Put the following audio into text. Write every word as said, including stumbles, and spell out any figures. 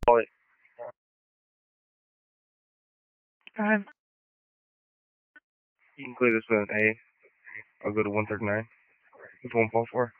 it. Um, you can clear this with an A. I'll go to one thirty-nine. It's one four four.